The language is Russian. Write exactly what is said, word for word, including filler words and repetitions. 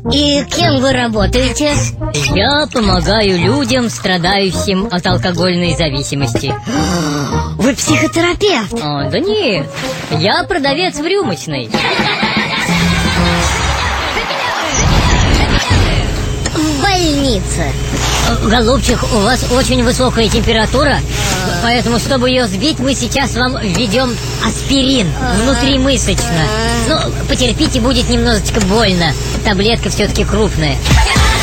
И кем вы работаете? Я помогаю людям, страдающим от алкогольной зависимости. Вы психотерапевт? О, да нет, я продавец в рюмочной. В больнице. Голубчик, у вас очень высокая температура, поэтому, чтобы ее сбить, мы сейчас вам введем аспирин внутримышечно. Ну, потерпите, будет немножечко больно. Таблетка все-таки крупная.